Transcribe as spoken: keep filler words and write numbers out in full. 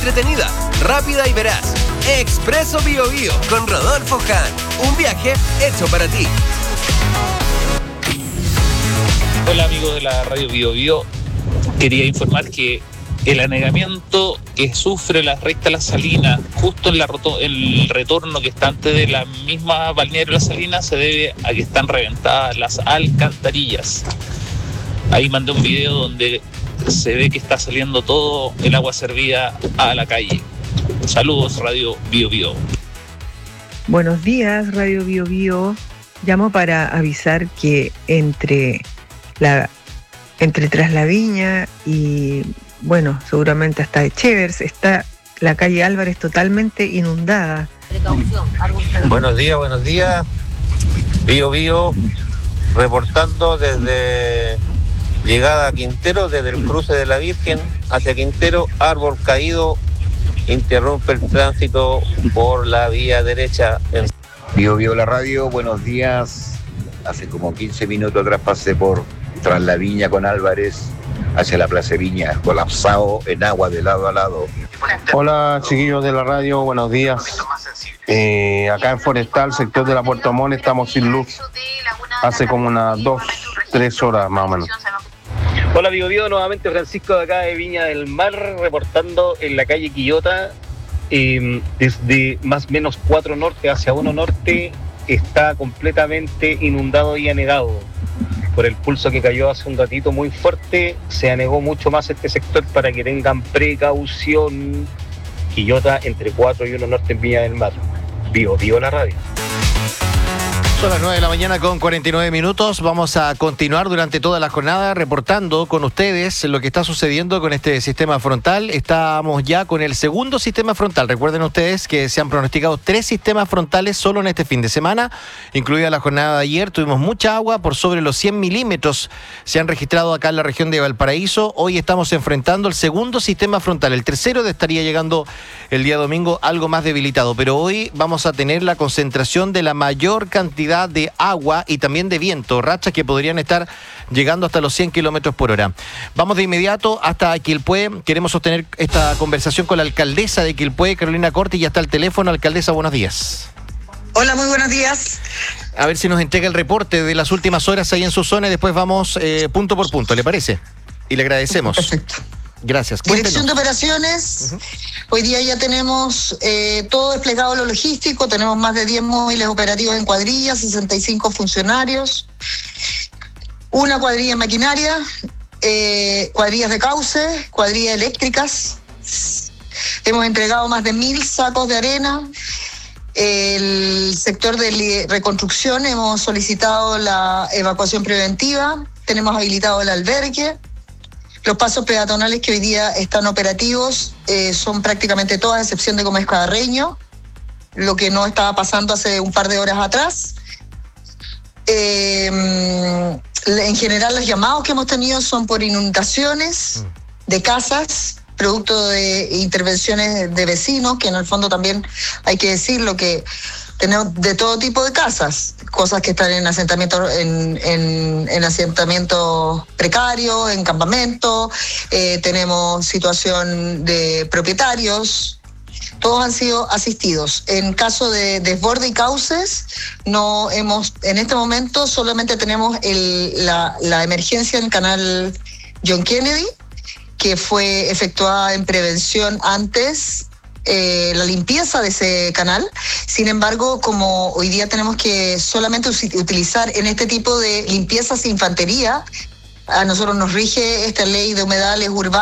entretenida, rápida y veraz. Expreso Bio Bio con Rodolfo Hahn. Un viaje hecho para ti. Hola amigos de la radio Bio Bio. Quería informar que el anegamiento que sufre la recta Las Salinas, justo en la roto- el retorno que está antes de la misma balneario Las Salinas, se debe a que están reventadas las alcantarillas. Ahí mandé un video donde se ve que está saliendo todo el agua servida a la calle. Saludos, Radio Bio Bio. Buenos días, Radio Bio Bio. Llamo para avisar que entre la entre Traslaviña y, bueno, seguramente hasta Echevers, está la calle Álvarez totalmente inundada. Buenos días, buenos días. Bio Bio, reportando desde llegada a Quintero, desde el cruce de la Virgen hacia Quintero, árbol caído, interrumpe el tránsito por la vía derecha. Bio Bio la radio, buenos días. Hace como quince minutos atrás pasé por Traslaviña con Álvarez hacia la Plaza Viña, colapsado en agua de lado a lado. Hola chiquillos de la radio, buenos días. Eh, acá en Forestal, sector de la Puerto Montt, estamos sin luz. Hace como unas dos, tres horas más o menos. Hola Bio Bio, nuevamente Francisco de acá de Viña del Mar, reportando en la calle Quillota, eh, desde más o menos cuatro norte hacia uno norte, está completamente inundado y anegado. Por el pulso que cayó hace un ratito muy fuerte, se anegó mucho más este sector para que tengan precaución. Quillota entre cuatro y uno norte en Viña del Mar. Bio Bio la radio. Son las nueve de la mañana con cuarenta y nueve minutos. Vamos a continuar durante toda la jornada reportando con ustedes lo que está sucediendo con este sistema frontal. Estamos ya con el segundo sistema frontal. Recuerden ustedes que se han pronosticado tres sistemas frontales solo en este fin de semana, incluida la jornada de ayer. Tuvimos mucha agua, por sobre los cien milímetros se han registrado acá en la región de Valparaíso. Hoy estamos enfrentando el segundo sistema frontal. El tercero estaría llegando el día domingo algo más debilitado, pero hoy vamos a tener la concentración de la mayor cantidad de agua y también de viento, rachas que podrían estar llegando hasta los cien kilómetros por hora. Vamos de inmediato hasta Quilpué. Queremos sostener esta conversación con la alcaldesa de Quilpué, Carolina Corti, y hasta el teléfono. Alcaldesa, buenos días. Hola, muy buenos días. A ver si nos entrega el reporte de las últimas horas ahí en su zona y después vamos eh, punto por punto, ¿le parece? Y le agradecemos. Perfecto. Gracias. Dirección de operaciones. Uh-huh. Hoy día ya tenemos eh, todo desplegado lo logístico. Tenemos más de diez móviles operativos en cuadrillas, sesenta y cinco funcionarios, una cuadrilla en maquinaria, eh, cuadrillas de cauce, cuadrillas eléctricas. Hemos entregado más de mil sacos de arena. El sector de reconstrucción hemos solicitado la evacuación preventiva. Tenemos habilitado el albergue. Los pasos peatonales que hoy día están operativos eh, son prácticamente todas, a excepción de Gómez Cadarreño, lo que no estaba pasando hace un par de horas atrás. Eh, en general, los llamados que hemos tenido son por inundaciones de casas, producto de intervenciones de vecinos, que en el fondo también hay que decirlo que tenemos de todo tipo de casas, cosas que están en asentamientos en, en, en asentamientos precarios, en campamentos, eh, tenemos situación de propietarios, todos han sido asistidos. En caso de desborde y cauces, no hemos, en este momento solamente tenemos el, la, la emergencia en el canal John Kennedy, que fue efectuada en prevención antes. Eh, la limpieza de ese canal. Sin embargo, como hoy día tenemos que solamente utilizar en este tipo de limpiezas infantería, a nosotros nos rige esta ley de humedales urbanas